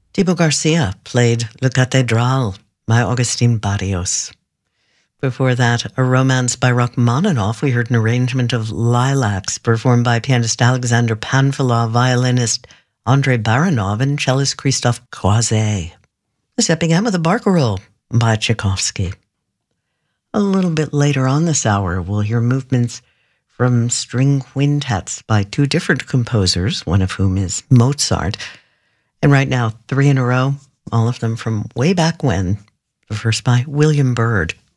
Diego Garcia played La Catedral by Agustin Barrios. Before that, a romance by Rachmaninoff. We heard an arrangement of Lilacs performed by pianist Alexander Panfilov, violinist Andrei Baranov, and cellist Christophe Croiset. This up began with a barcarolle by Tchaikovsky. A little bit later on this hour, we'll hear movements from string quintets by two different composers, one of whom is Mozart. And right now, three in a row, all of them from way back when. The first by William Byrd.